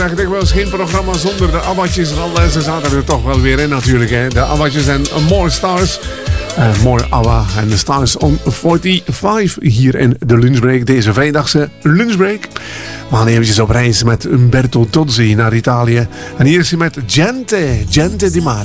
zeggen, dikwijls geen programma zonder de Abbatjes. En ze zaten er toch wel weer in natuurlijk. Hè. De Abbatjes en More Stars. More ABBA en de Stars on 45 hier in de lunchbreak. Deze vrijdagse lunchbreak. We gaan eventjes op reis met Umberto Tozzi naar Italië. En hier is hij met Gente di Mare.